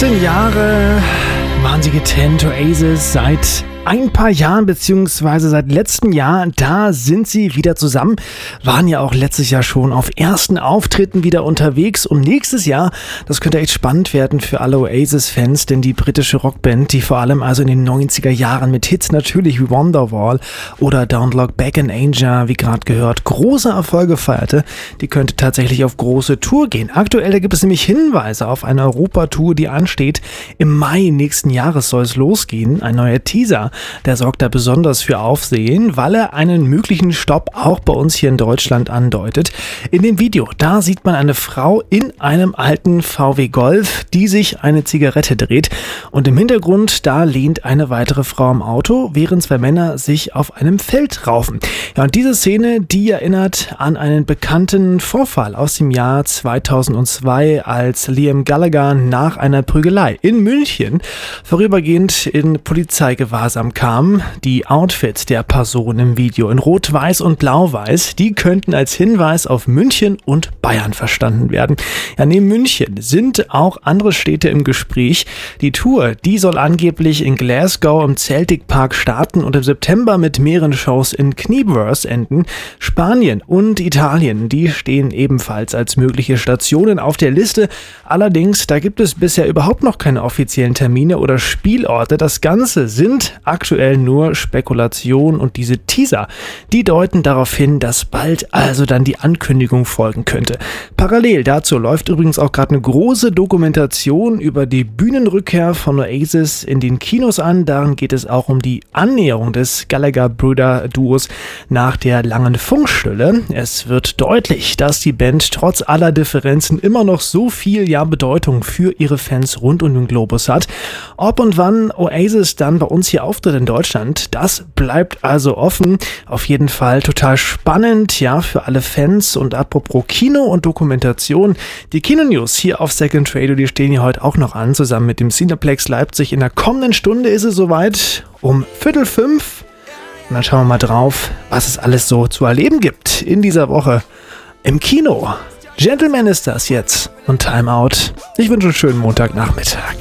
15 Jahre waren sie getrennt, Oasis, seit ein paar Jahren, beziehungsweise seit letztem Jahr, da sind sie wieder zusammen, waren ja auch letztes Jahr schon auf ersten Auftritten wieder unterwegs und nächstes Jahr, das könnte echt spannend werden für alle Oasis-Fans, denn die britische Rockband, die vor allem also in den 90er Jahren mit Hits natürlich wie Wonderwall oder Don't Look Back in Anger, wie gerade gehört, große Erfolge feierte, die könnte tatsächlich auf große Tour gehen. Aktuell gibt es nämlich Hinweise auf eine Europatour, die ansteht. Im Mai nächsten Jahres soll es losgehen, ein neuer Teaser. Der sorgt da besonders für Aufsehen, weil er einen möglichen Stopp auch bei uns hier in Deutschland andeutet. In dem Video, da sieht man eine Frau in einem alten VW Golf, die sich eine Zigarette dreht. Und im Hintergrund, da lehnt eine weitere Frau am Auto, während zwei Männer sich auf einem Feld raufen. Ja, und diese Szene, die erinnert an einen bekannten Vorfall aus dem Jahr 2002, als Liam Gallagher nach einer Prügelei in München vorübergehend in Polizeigewahrsam kam. Die Outfits der Person im Video in Rot-Weiß und Blau-Weiß, die könnten als Hinweis auf München und Bayern verstanden werden. Ja, neben München sind auch andere Städte im Gespräch. Die Tour, die soll angeblich in Glasgow im Celtic Park starten und im September mit mehreren Shows in Knebworth enden. Spanien und Italien, die stehen ebenfalls als mögliche Stationen auf der Liste. Allerdings, da gibt es bisher überhaupt noch keine offiziellen Termine oder Spielorte. Das Ganze sind aktuell nur Spekulation und diese Teaser, die deuten darauf hin, dass bald also dann die Ankündigung folgen könnte. Parallel dazu läuft übrigens auch gerade eine große Dokumentation über die Bühnenrückkehr von Oasis in den Kinos an. Darin geht es auch um die Annäherung des Gallagher-Brüder-Duos nach der langen Funkstille. Es wird deutlich, dass die Band trotz aller Differenzen immer noch so viel Bedeutung für ihre Fans rund um den Globus hat. Ob und wann Oasis dann bei uns hier auftritt in Deutschland, das bleibt also offen. Auf jeden Fall total spannend, ja, für alle Fans. Und apropos Kino und Dokumentation, die Kino-News hier auf Second Radio, die stehen ja heute auch noch an, zusammen mit dem Cineplex Leipzig. In der kommenden Stunde ist es soweit, um 4:45. Und dann schauen wir mal drauf, was es alles so zu erleben gibt in dieser Woche im Kino. Gentleman ist das jetzt und Time Out. Ich wünsche einen schönen Montagnachmittag.